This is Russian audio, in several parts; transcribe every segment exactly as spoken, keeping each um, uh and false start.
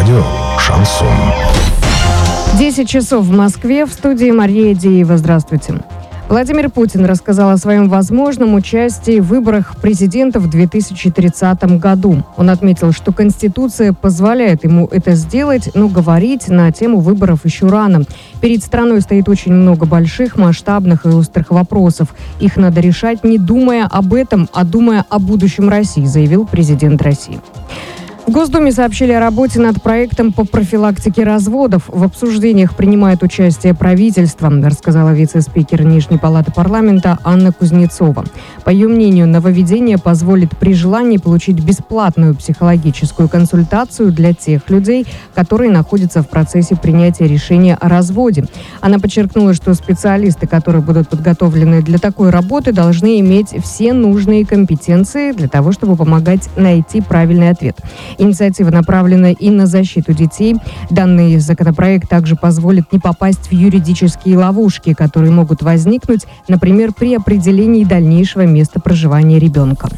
Радио «Шансон». десять часов в Москве, в студии Мария Деева. Здравствуйте. Владимир Путин рассказал о своем возможном участии в выборах президента в две тысячи тридцатом году. Он отметил, что Конституция позволяет ему это сделать, но говорить на тему выборов еще рано. Перед страной стоит очень много больших, масштабных и острых вопросов. Их надо решать, не думая об этом, а думая о будущем России, заявил президент России. В Госдуме сообщили о работе над проектом по профилактике разводов. В обсуждениях принимает участие правительство, рассказала вице-спикер Нижней палаты парламента Анна Кузнецова. По ее мнению, нововведение позволит при желании получить бесплатную психологическую консультацию для тех людей, которые находятся в процессе принятия решения о разводе. Она подчеркнула, что специалисты, которые будут подготовлены для такой работы, должны иметь все нужные компетенции для того, чтобы помогать найти правильный ответ. Инициатива направлена и на защиту детей. Данный законопроект также позволит не попасть в юридические ловушки, которые могут возникнуть, например, при определении дальнейшего места проживания ребенка.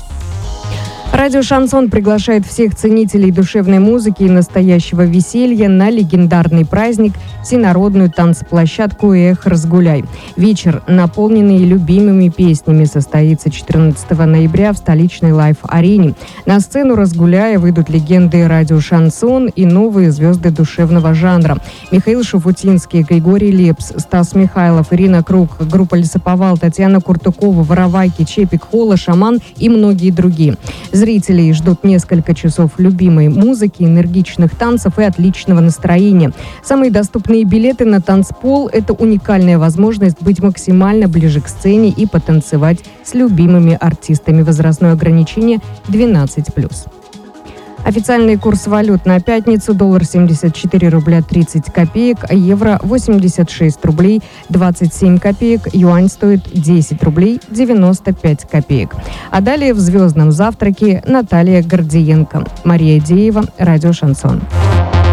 Радио «Шансон» приглашает всех ценителей душевной музыки и настоящего веселья на легендарный праздник всенародную танцплощадку «Эх, разгуляй». Вечер, наполненный любимыми песнями, состоится четырнадцатого ноября в столичной лайв-арене. На сцену «Разгуляя» выйдут легенды радио «Шансон» и новые звезды душевного жанра. Михаил Шуфутинский, Григорий Лепс, Стас Михайлов, Ирина Круг, группа «Лесоповал», Татьяна Куртукова, Воровайки, Чепик, Хола, Шаман и многие другие. Зрителей ждут несколько часов любимой музыки, энергичных танцев и отличного настроения. Самые доступные билеты на танцпол – это уникальная возможность быть максимально ближе к сцене и потанцевать с любимыми артистами. Возрастное ограничение двенадцать плюс. Официальный курс валют на пятницу: доллар семьдесят четыре рубля тридцать копеек, а евро восемьдесят шесть рублей двадцать семь копеек, юань стоит десять рублей девяносто пять копеек. А далее в звездном завтраке Наталья Гордиенко. Мария Деева, радио «Шансон».